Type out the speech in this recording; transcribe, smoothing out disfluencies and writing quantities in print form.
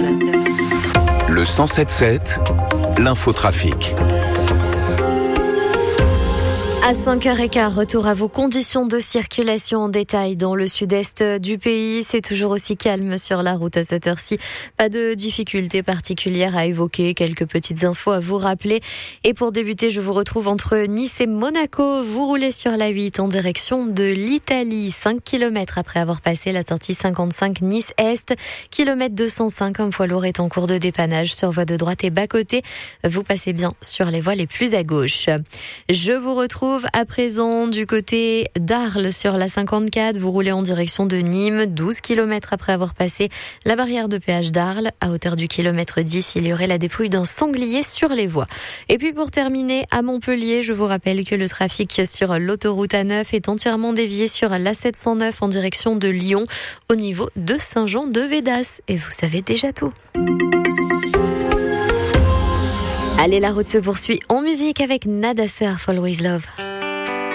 Le 107.7, l'infotrafic. À 5h15, retour à vos conditions de circulation en détail dans le sud-est du pays. C'est toujours aussi calme sur la route à cette heure-ci. Pas de difficultés particulières à évoquer, quelques petites infos à vous rappeler. Et pour débuter, je vous retrouve entre Nice et Monaco. Vous roulez sur la 8 en direction de l'Italie. 5 km après avoir passé la sortie 55 Nice-Est. Kilomètre 205, un poids lourd est en cours de dépannage sur voie de droite et bas-côté. Vous passez bien sur les voies les plus à gauche. Je vous retrouve à présent du côté d'Arles sur la 54. Vous roulez en direction de Nîmes, 12 km après avoir passé la barrière de péage d'Arles. À hauteur du kilomètre 10, il y aurait la dépouille d'un sanglier sur les voies. Et puis pour terminer, à Montpellier, je vous rappelle que le trafic sur l'autoroute A9 est entièrement dévié sur la 709 en direction de Lyon, au niveau de Saint-Jean-de-Védas. Et vous savez déjà tout. Allez, la route se poursuit en musique avec Nada Surf, Always Love.